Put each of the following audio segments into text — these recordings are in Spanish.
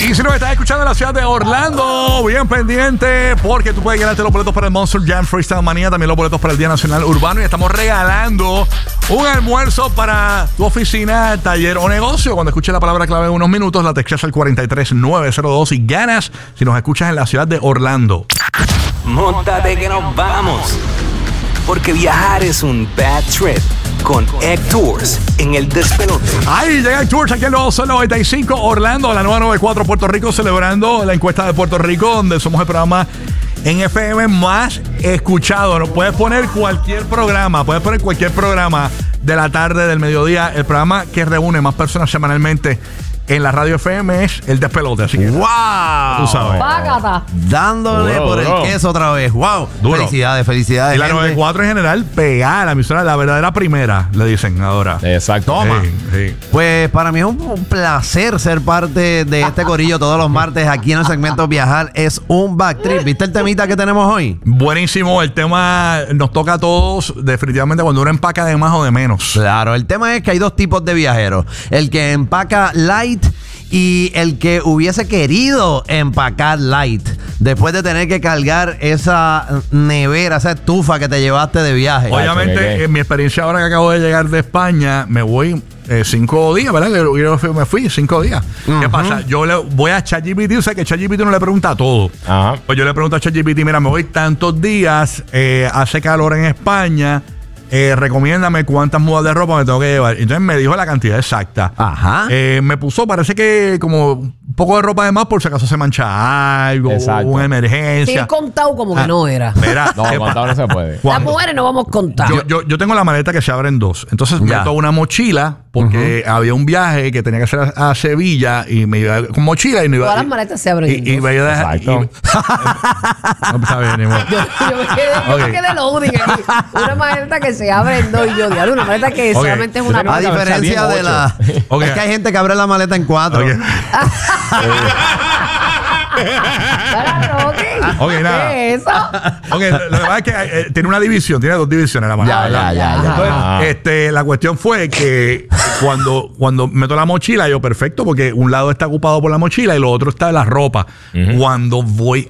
Y si nos estás escuchando en la ciudad de Orlando, bien pendiente, porque tú puedes ganarte los boletos para el Monster Jam Freestyle Manía, también los boletos para el Día Nacional Urbano, y estamos regalando un almuerzo para tu oficina, taller o negocio. Cuando escuches la palabra clave en unos minutos, la textas al 43902 y ganas si nos escuchas en la ciudad de Orlando. Móntate que nos vamos, porque viajar es un bad trip. Con Egg Tours en el despelote. Ahí llega Egg Tours aquí en los 95 Orlando, la nueva 94 Puerto Rico, celebrando la encuesta de Puerto Rico, donde somos el programa en FM más escuchado. No puedes poner cualquier programa, de la tarde, del mediodía, el programa que reúne más personas semanalmente en la radio FM es el despelote. Así que ¡wow! Tú sabes. Págata. Dándole Duro, por duro. el queso otra vez. ¡Wow! Duro. Felicidades. Y la gente. 94 en general, pegada, la emisora, la verdadera primera, le dicen ahora. Exacto. Toma. Sí. Pues para mí es un placer ser parte de este corillo todos los martes aquí en el segmento Viajar es un backtrip. ¿Viste el temita que tenemos hoy? Buenísimo, el tema nos toca a todos, definitivamente, cuando uno empaca de más o de menos. Claro, el tema es que hay dos tipos de viajeros. El que empaca light y el que hubiese querido empacar light después de tener que cargar esa nevera, esa estufa que te llevaste de viaje. Obviamente, en mi experiencia ahora que acabo de llegar de España, me voy 5 días, ¿verdad? Yo me fui 5 días. ¿Qué pasa? Yo le voy a ChatGPT, o sea que ChatGPT no le pregunta todo. Ajá. Pues yo le pregunto a ChatGPT, mira, me voy tantos días, hace calor en España, recomiéndame cuántas mudas de ropa me tengo que llevar. Entonces me dijo la cantidad exacta. Ajá. Me puso, parece que como un poco de ropa de más por si acaso se mancha algo, Exacto. una emergencia. Sí, contado como que no era. Mira, No, contado no se puede. Las cuando- mujeres no vamos contados. yo tengo la maleta que se abre en dos. Entonces Ya. meto una mochila porque había un viaje que tenía que hacer a Sevilla y me iba con mochila y no iba. Todas las maletas se abren en Y dos. me iba a dejar. Exacto. No, está bien, ni modo. Yo me quedé loading aquí. Una maleta que se abre en dos y yo diablo, una maleta que Ok. solamente es una A Yo tengo maleta. diferencia de la... Ok. Es que hay gente que abre la maleta en 4. Ok. Ok, nada. ¿Qué es eso? Ok, lo que pasa es que tiene una división, tiene dos divisiones la maleta. Ya. Entonces, la cuestión fue que cuando meto la mochila, yo perfecto, porque un lado está ocupado por la mochila y lo otro está la ropa. Cuando voy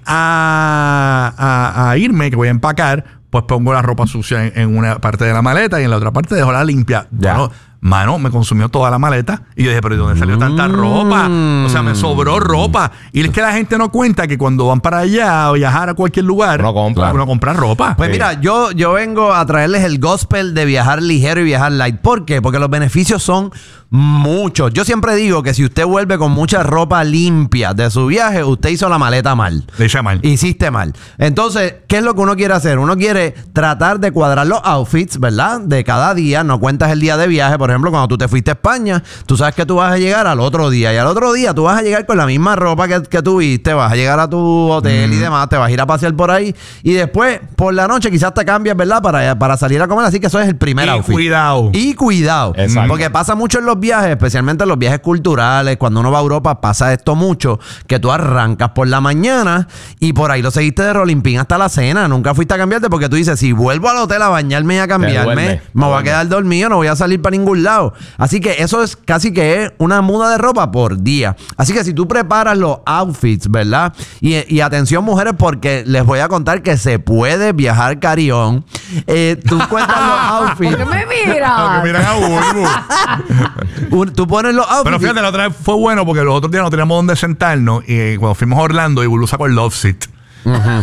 a irme, que voy a empacar, pues pongo la ropa sucia en una parte de la maleta y en la otra parte dejo la limpia. Ya. Bueno, mano, me consumió toda la maleta. Y yo dije, pero ¿de dónde salió tanta ropa? O sea, me sobró ropa. Y es que la gente no cuenta que cuando van para allá a viajar a cualquier lugar, Uno compra. ropa. Pues Sí. mira, yo vengo a traerles el gospel de viajar ligero y viajar light. ¿Por qué? Porque los beneficios son muchos. Yo siempre digo que si usted vuelve con mucha ropa limpia de su viaje, usted hizo la maleta mal. Le hice mal. Hiciste mal. Entonces, ¿qué es lo que uno quiere hacer? Uno quiere tratar de cuadrar los outfits, ¿verdad? De cada día. No cuentas el día de viaje. Por ejemplo, cuando tú te fuiste a España, tú sabes que tú vas a llegar al otro día. Y al otro día tú vas a llegar con la misma ropa que tuviste. Vas a llegar a tu hotel y demás. Te vas a ir a pasear por ahí. Y después, por la noche, quizás te cambias, ¿verdad? Para salir a comer. Así que eso es el primer Y outfit. cuidado. Y cuidado. Exacto. Porque pasa mucho en los viajes, especialmente en los viajes culturales. Cuando uno va a Europa pasa esto mucho, que tú arrancas por la mañana y por ahí lo seguiste de rolling pin hasta la cena. Nunca fuiste a cambiarte porque tú dices, si vuelvo al hotel a bañarme y a cambiarme, me voy a quedar dormido, no voy a salir para ningún lado. Así que eso es casi que es una muda de ropa por día. Así que si tú preparas los outfits, ¿verdad? Y atención mujeres, porque les voy a contar que se puede viajar carry-on. Tú cuentas los outfits. ¿Por qué me Aunque miras? miran a Bulbu. Tú pones los outfits. Pero fíjate, la otra vez fue bueno porque los otros días no teníamos dónde sentarnos y cuando fuimos a Orlando y Bulbu sacó el Love Seat.